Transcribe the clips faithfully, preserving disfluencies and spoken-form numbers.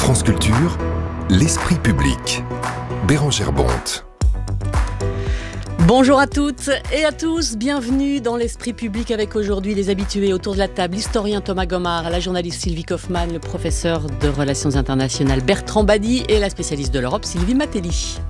France Culture, l'esprit public. Bérangère Bonte. Bonjour à toutes et à tous, bienvenue dans l'Esprit public avec aujourd'hui les habitués autour de la table, l'historien Thomas Gomard, la journaliste Sylvie Kaufmann, le professeur de relations internationales Bertrand Badi et la spécialiste de l'Europe Sylvie Matelli.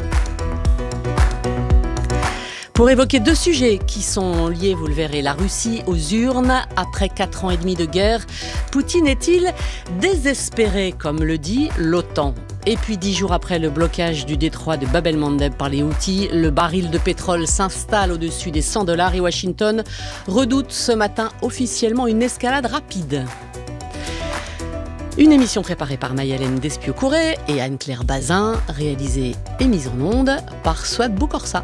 Pour évoquer deux sujets qui sont liés, vous le verrez, la Russie aux urnes. Après quatre ans et demi de guerre, Poutine est-il désespéré, comme le dit l'OTAN ? Et puis dix jours après le blocage du détroit de Bab el-Mandeb par les Houthis, le baril de pétrole s'installe au-dessus des cent dollars et Washington redoute ce matin officiellement une escalade rapide. Une émission préparée par Maï-Hélène Despio-Couré et Anne-Claire Bazin, réalisée et mise en onde par Souad Boukorsa.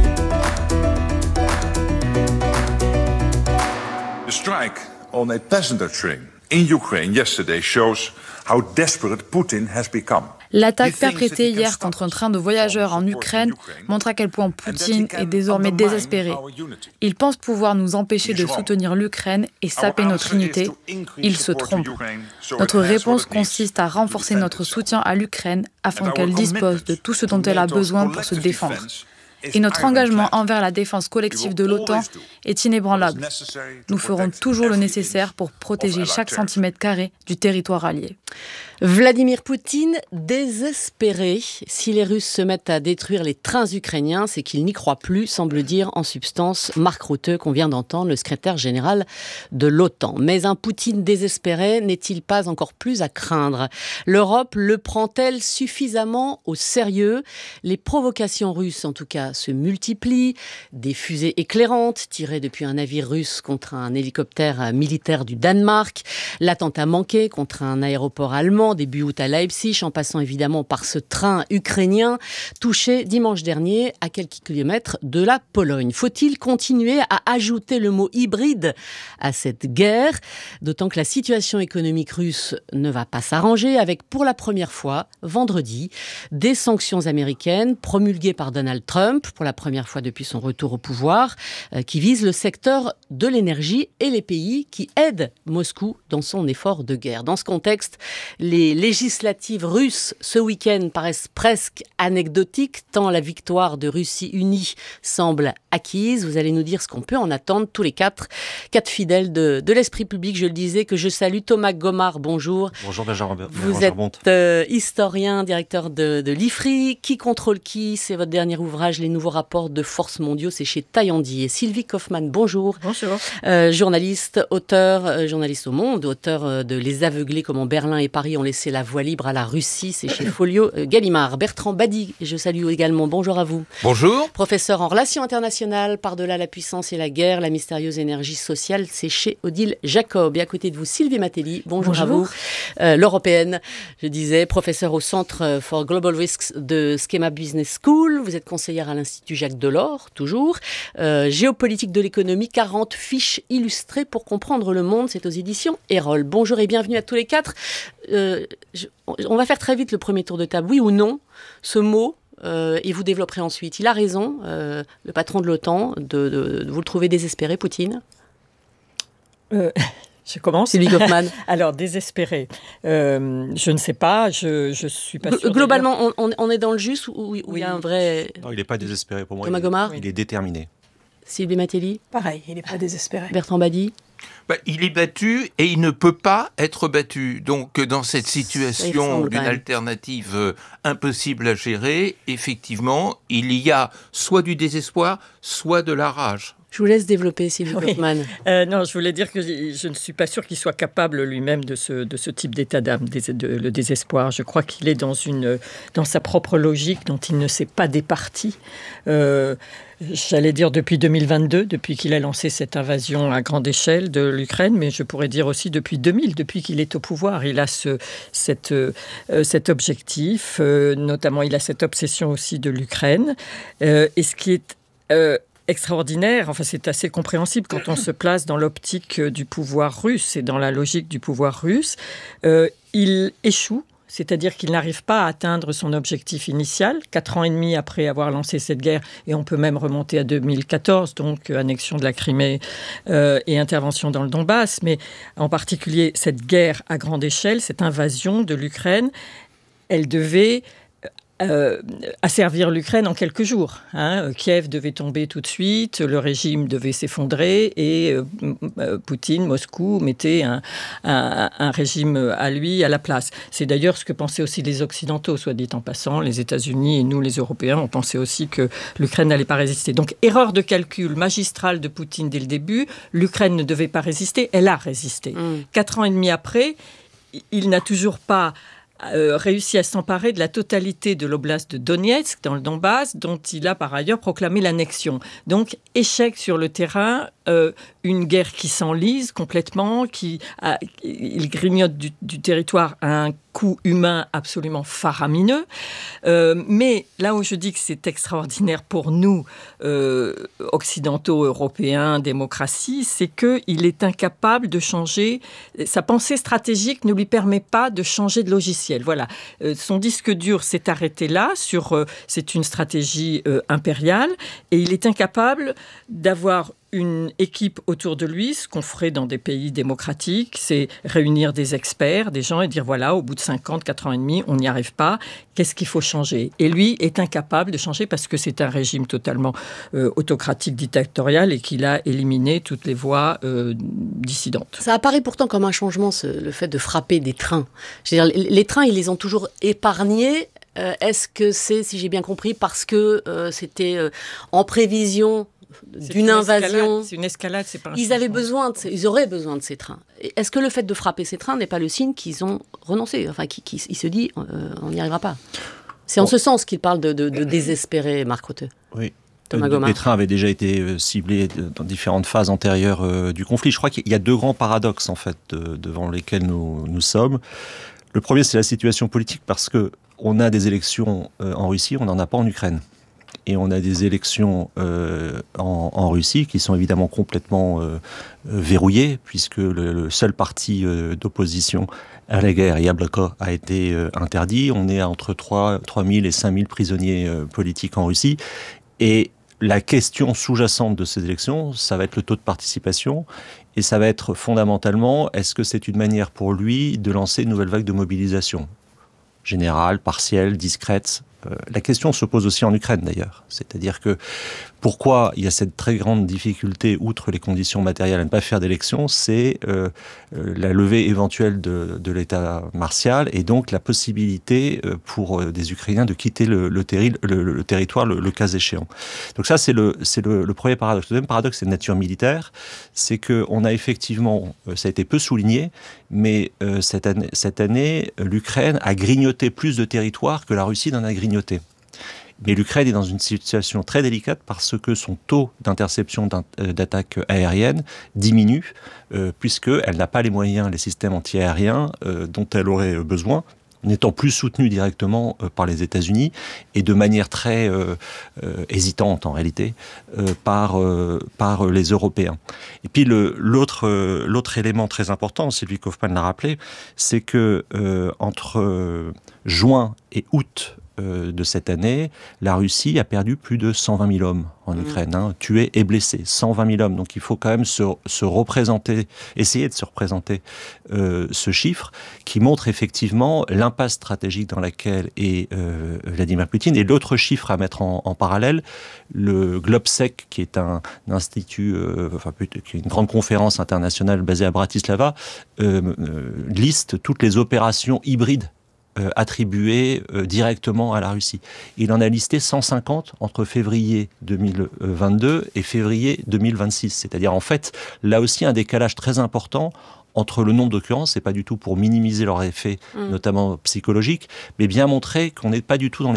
The strike on a passenger train in Ukraine yesterday shows how desperate Putin has become. L'attaque perpétrée hier contre un train de voyageurs en Ukraine montre à quel point Poutine est désormais désespéré. Il pense pouvoir nous empêcher de soutenir l'Ukraine et saper notre unité. Il se trompe. Notre réponse consiste à renforcer notre soutien à l'Ukraine afin qu'elle dispose de tout ce dont elle a besoin pour se défendre. Et notre engagement envers la défense collective de l'OTAN est inébranlable. Nous ferons toujours le nécessaire pour protéger chaque centimètre carré du territoire allié. Vladimir Poutine, désespéré. Si les Russes se mettent à détruire les trains ukrainiens, c'est qu'ils n'y croient plus, semble dire en substance Mark Rutte, qu'on vient d'entendre, le secrétaire général de l'OTAN. Mais un Poutine désespéré n'est-il pas encore plus à craindre ? L'Europe le prend-elle suffisamment au sérieux ? Les provocations russes, en tout cas, se multiplient. Des fusées éclairantes tirées depuis un navire russe contre un hélicoptère militaire du Danemark. L'attentat manqué contre un aéroport allemand début août à Leipzig, en passant évidemment par ce train ukrainien touché dimanche dernier à quelques kilomètres de la Pologne. Faut-il continuer à ajouter le mot hybride à cette guerre ? D'autant que la situation économique russe ne va pas s'arranger avec, pour la première fois, vendredi, des sanctions américaines promulguées par Donald Trump, pour la première fois depuis son retour au pouvoir, euh, qui visent le secteur de l'énergie et les pays qui aident Moscou dans son effort de guerre. Dans ce contexte, les législatives russes ce week-end paraissent presque anecdotiques, tant la victoire de Russie unie semble acquise. Vous allez nous dire ce qu'on peut en attendre tous les quatre, quatre fidèles de, de l'esprit public, je le disais, que je salue. Thomas Gomard, bonjour. Bonjour Benjamin. Vous êtes euh, historien, directeur de, de l'I F R I. Qui contrôle qui ? C'est votre dernier ouvrage, Les nouveaux rapports de force mondiaux, c'est chez Taillandier. Et Sylvie Kaufmann, bonjour. Bonjour. Euh, journaliste, auteur, euh, journaliste au Monde, auteur euh, de Les aveuglés, comment Berlin et Paris ont laissé la voie libre à la Russie, c'est chez Folio euh, Gallimard. Bertrand Badi, je salue également, bonjour à vous. Bonjour. Professeur en relations internationales, par-delà la puissance et la guerre, la mystérieuse énergie sociale, c'est chez Odile Jacob. Et à côté de vous, Sylvie Matelli, bonjour, bonjour. à vous. Euh, l'européenne, je disais, professeur au Centre for Global Risks de Schema Business School. Vous êtes conseillère à l'Institut Jacques Delors, toujours. Euh, géopolitique de l'économie, quarante fiches illustrées pour comprendre le monde, c'est aux éditions Erol. Bonjour et bienvenue à tous les quatre. Euh, je, on va faire très vite le premier tour de table. Oui ou non, ce mot, euh, et vous développerez ensuite. Il a raison, euh, le patron de l'OTAN, de, de, de vous le trouvez désespéré, Poutine ? euh... Je commence. Sylvie Kaufmann. Alors, désespéré. Euh, je ne sais pas, je ne suis pas sûre. Globalement, on, on est dans le juste ou, ou oui. il y a un vrai... Non, il n'est pas désespéré pour moi. Thomas Gomard ? Il est déterminé. Sylvie Matelli ? Pareil, il n'est pas désespéré. Bertrand Badi ? Bah, il est battu et il ne peut pas être battu. Donc, dans cette situation d'une alternative euh, impossible à gérer, effectivement, il y a soit du désespoir, soit de la rage. Je vous laisse développer, Sylvie oui. Kaufmann. Euh, non, je voulais dire que je ne suis pas sûre qu'il soit capable lui-même de ce, de ce type d'état d'âme, de, de, le désespoir. Je crois qu'il est dans, une, dans sa propre logique dont il ne s'est pas départi. Euh, j'allais dire depuis deux mille vingt-deux, depuis qu'il a lancé cette invasion à grande échelle de l'Ukraine, mais je pourrais dire aussi depuis deux mille, depuis qu'il est au pouvoir. Il a ce, cette, euh, cet objectif, euh, notamment il a cette obsession aussi de l'Ukraine. Euh, et ce qui est... Euh, extraordinaire, enfin c'est assez compréhensible quand on se place dans l'optique du pouvoir russe et dans la logique du pouvoir russe. Euh, il échoue, c'est-à-dire qu'il n'arrive pas à atteindre son objectif initial, quatre ans et demi après avoir lancé cette guerre, et on peut même remonter à deux mille quatorze, donc annexion de la Crimée euh, et intervention dans le Donbass, mais en particulier cette guerre à grande échelle, cette invasion de l'Ukraine, elle devait Euh, asservir l'Ukraine en quelques jours. Hein. Kiev devait tomber tout de suite, le régime devait s'effondrer et euh, euh, Poutine, Moscou, mettait un, un, un régime à lui à la place. C'est d'ailleurs ce que pensaient aussi les Occidentaux, soit dit en passant. Les États-Unis et nous, les Européens, on pensait aussi que l'Ukraine n'allait pas résister. Donc, erreur de calcul magistrale de Poutine dès le début. L'Ukraine ne devait pas résister, elle a résisté. Mm. Quatre ans et demi après, il n'a toujours pas Euh, réussi à s'emparer de la totalité de l'oblast de Donetsk, dans le Donbass, dont il a par ailleurs proclamé l'annexion. Donc, échec sur le terrain, euh, une guerre qui s'enlise complètement, qui a, il grignote du, du territoire à un coût humain absolument faramineux. Euh, mais là où je dis que c'est extraordinaire pour nous, euh, occidentaux, européens, démocratie, c'est qu'il est incapable de changer. Sa pensée stratégique ne lui permet pas de changer de logiciel. Voilà. Euh, son disque dur s'est arrêté là, sur, euh, c'est une stratégie euh, impériale, et il est incapable d'avoir une équipe autour de lui. Ce qu'on ferait dans des pays démocratiques, c'est réunir des experts, des gens, et dire voilà, au bout de cinquante, quatre ans et demi, on n'y arrive pas, qu'est-ce qu'il faut changer ? Et lui est incapable de changer parce que c'est un régime totalement euh, autocratique, dictatorial, et qu'il a éliminé toutes les voies euh, dissidentes. Ça apparaît pourtant comme un changement, ce, le fait de frapper des trains. Je veux dire, les, les trains, ils les ont toujours épargnés. Euh, est-ce que c'est, si j'ai bien compris, parce que euh, c'était euh, en prévision d'une invasion. C'est une escalade, c'est pas un Ils avaient besoin de ces, ils auraient besoin de ces trains. Est-ce que le fait de frapper ces trains n'est pas le signe qu'ils ont renoncé ? Enfin, qu'ils, qu'ils, ils se disent, euh, on n'y arrivera pas. C'est en bon. ce sens qu'il parle de, de, de désespérer, Marc Rothe. Oui. Thomas Gomard. Les trains avaient déjà été ciblés dans différentes phases antérieures euh, du conflit. Je crois qu'il y a deux grands paradoxes, en fait, de, devant lesquels nous, nous sommes. Le premier, c'est la situation politique, parce que on a des élections euh, en Russie, on n'en a pas en Ukraine. Et on a des élections euh, en, en Russie qui sont évidemment complètement euh, verrouillées, puisque le, le seul parti euh, d'opposition à la guerre, Yabloko, a été euh, interdit. On est à entre trois mille et cinq mille prisonniers euh, politiques en Russie. Et la question sous-jacente de ces élections, ça va être le taux de participation. Et ça va être fondamentalement, est-ce que c'est une manière pour lui de lancer une nouvelle vague de mobilisation ? Générale, partielle, discrète. Euh, la question se pose aussi en Ukraine d'ailleurs. C'est-à-dire que pourquoi il y a cette très grande difficulté, outre les conditions matérielles, à ne pas faire d'élection, c'est euh, euh, la levée éventuelle de, de l'état martial et donc la possibilité euh, pour euh, des Ukrainiens de quitter le, le, terri- le, le territoire le, le cas échéant. Donc ça, c'est le, c'est le, le premier paradoxe. Le deuxième paradoxe, c'est de nature militaire. C'est qu'on a effectivement, euh, ça a été peu souligné, mais euh, cette année, cette année, l'Ukraine a grignoté plus de territoire que la Russie n'en a grignoté. Mais l'Ukraine est dans une situation très délicate parce que son taux d'interception d'attaques aériennes diminue, euh, puisqu'elle n'a pas les moyens, les systèmes antiaériens euh, dont elle aurait besoin, n'étant plus soutenue directement euh, par les États-Unis et de manière très euh, euh, hésitante en réalité euh, par, euh, par les Européens. Et puis le, l'autre, euh, l'autre élément très important, Sylvie Kaufmann l'a rappelé, c'est que euh, entre euh, juin et août Euh, de cette année, la Russie a perdu plus de cent vingt mille hommes en Ukraine, hein, tués et blessés, cent vingt mille hommes. Donc il faut quand même se, se représenter, essayer de se représenter euh, ce chiffre qui montre effectivement l'impasse stratégique dans laquelle est euh, Vladimir Poutine. Et l'autre chiffre à mettre en, en parallèle, le Globsec, qui est un, un institut, euh, enfin qui est une grande conférence internationale basée à Bratislava, euh, euh, liste toutes les opérations hybrides Euh, attribué euh, directement à la Russie. Il en a listé cent cinquante entre février deux mille vingt-deux et février deux mille vingt-six. C'est-à-dire, en fait, là aussi, un décalage très important entre le nombre d'occurrences, c'est pas du tout pour minimiser leur effet, mmh. notamment psychologique, mais bien montrer qu'on n'est pas du tout dans les